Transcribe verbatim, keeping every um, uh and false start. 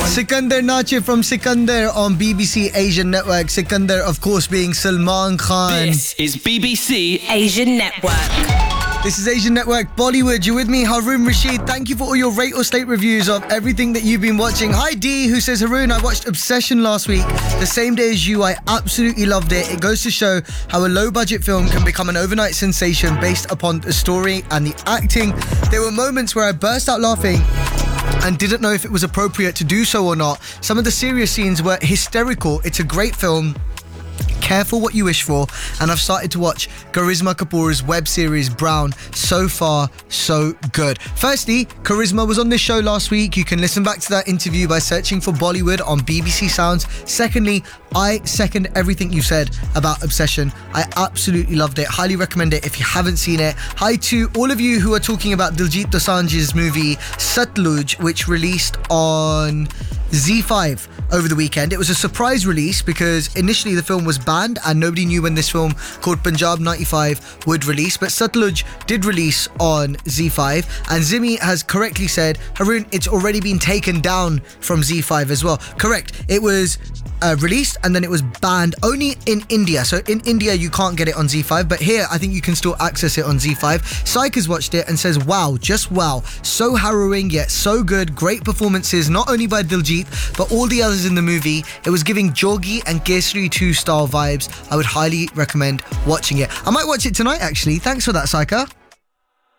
Sikandar Nache from Sikandar on B B C Asian Network. Sikandar, of course, being Salman Khan. This is B B C Asian Network. This is Asian Network Bollywood. You're with me, Haroon Rashid. Thank you for all your rate or slate reviews of everything that you've been watching. Hi D, who says, Haroon, I watched Obsession last week. The same day as you, I absolutely loved it. It goes to show how a low-budget film can become an overnight sensation based upon the story and the acting. There were moments where I burst out laughing and didn't know if it was appropriate to do so or not. Some of the serious scenes were hysterical. It's a great film. Careful what you wish for. And I've started to watch Karisma Kapoor's web series Brown. So far, so good. Firstly, Karisma was on this show last week. You can listen back to that interview by searching for Bollywood on B B C Sounds. Secondly, I second everything you said about Obsession. I absolutely loved it. Highly recommend it if you haven't seen it. Hi to all of you who are talking about Diljit Dosanjh's movie Satluj, which released on Z five over the weekend. It was a surprise release because initially the film was banned and nobody knew when this film called Punjab ninety-five would release, but Satluj did release on Z five, and Zimmy has correctly said, Haroon, it's already been taken down from Z five as well. Correct. It was uh, released and then it was banned only in India. So in India you can't get it on Z five, but here I think you can still access it on Z five. Syke has watched it and says, wow, just wow. So harrowing yet so good. Great performances, not only by Diljit but all the others in the movie. It was giving Jogi and Kesari two style vibes. I would highly recommend watching it. I might watch it tonight actually. Thanks for that, Syke.